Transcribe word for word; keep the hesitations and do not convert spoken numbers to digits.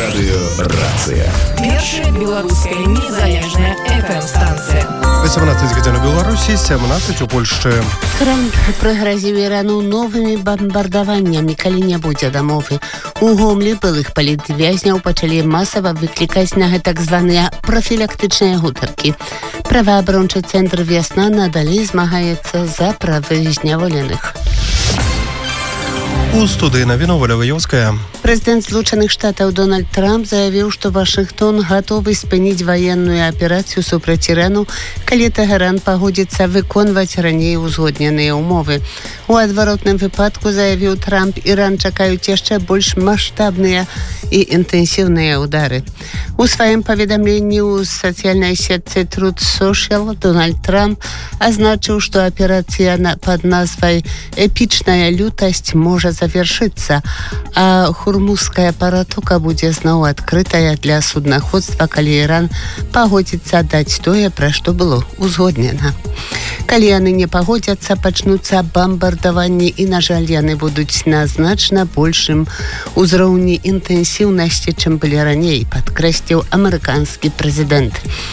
Радыёрацыя. Першая беларуская незалежная эф эм-станцыя. восемнадцать гадзін у Беларусі, семнадцать у Польшчы. Трамп прыгразіў Ірану новымі бамбардаваннямі, калі не будзе дамовы. У Гомлі былых палітвязняў пачалі масава выклікаць на гэтак званыя прафілактычныя гутаркі. Праваабарончы цэнтр «Вясна» надалей змагаецца за правы зняволеных. У студыі навіну Оля Ваёўская. Прэзідэнт Злучаных Штатаў Дональд Трамп заявіў, што Вашынгтон гатовы спыніць ваенную аперацыю супраць Ірану, калі Тэгеран пагодзіцца выконваць раней узгодненыя ўмовы. У адваротным выпадку, заявіў Трамп, Іран чакаюць яшчэ больш маштабныя і інтэнсіўныя ўдары. У сваім паведамленні ў сацыяльнай сетцы Truth Social Дональд Трамп азначыў, што аперацыя пад назвай «Эпічная лютасць» можа завершыцца, а Хурмузская паратока будзе зноў адкрытая для суднаходства, калі Іран пагодзіцца даць тое, пра што было узгоднена. Калі яны не пагодзяцца, пачнуцца бамбардаванні і, на жаль, яны будуць на значна большым узроўні інтэнсіўнасці, чым былі раней, падкрэсліў амерыканскі прэзідэнт.